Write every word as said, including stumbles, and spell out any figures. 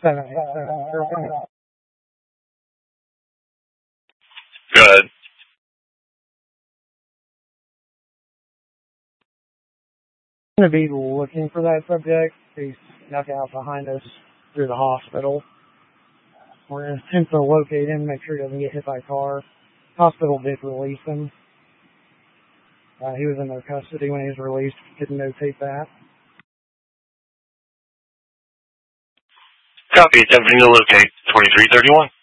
seven. Go ahead. I'm going to be looking for that subject. He's snuck out behind us through the hospital. We're going to attempt to locate him, make sure he doesn't get hit by a car. Hospital did release him. Uh, he was in their custody when he was released. Didn't notate that. Copy. Attempting to locate twenty-three thirty-one.